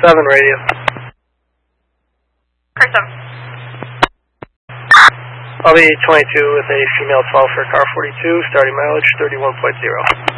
7 radio. Person. I'll be 22 with a female 12 for car 42, starting mileage 31.0.